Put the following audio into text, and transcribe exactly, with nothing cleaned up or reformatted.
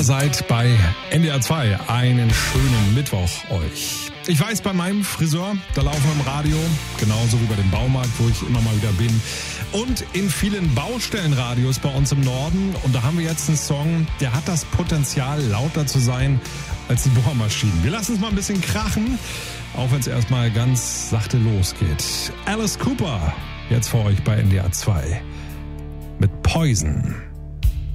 ihr seid bei N D R zwei. Einen schönen Mittwoch euch. Ich weiß, bei meinem Friseur, da laufen wir im Radio, genauso wie bei dem Baumarkt, wo ich immer mal wieder bin. Und in vielen Baustellenradios bei uns im Norden. Und da haben wir jetzt einen Song, der hat das Potenzial, lauter zu sein als die Bohrmaschinen. Wir lassen es mal ein bisschen krachen, auch wenn es erstmal ganz sachte losgeht. Alice Cooper, jetzt für euch bei N D R zwei mit Poison.